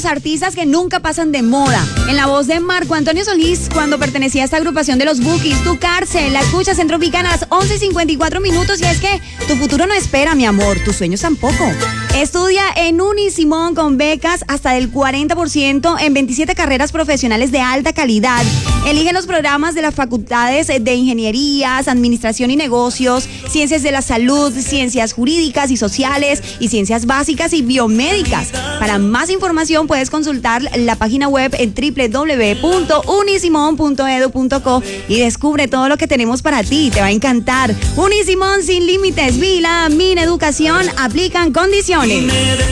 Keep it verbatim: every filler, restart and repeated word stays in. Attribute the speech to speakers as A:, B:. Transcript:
A: los artistas que nunca pasan de moda. En la voz de Marco Antonio Solís, cuando pertenecía a esta agrupación de los Bukis, Tu Cárcel, la escuchas en Tropicana a las once y cincuenta y cuatro minutos. Y es que tu futuro no espera, mi amor, tus sueños tampoco. Estudia en Unisimón con becas hasta del cuarenta por ciento en veintisiete carreras profesionales de alta calidad. Elige los programas de las facultades de Ingenierías, Administración y Negocios, Ciencias de la Salud, Ciencias Jurídicas y Sociales y Ciencias Básicas y Biomédicas. Para más información puedes consultar la página web en doble u doble u doble u punto unisimón punto edu punto co y descubre todo lo que tenemos para ti. Te va a encantar. Unisimón sin límites. Vila, Min Educación, aplican condiciones.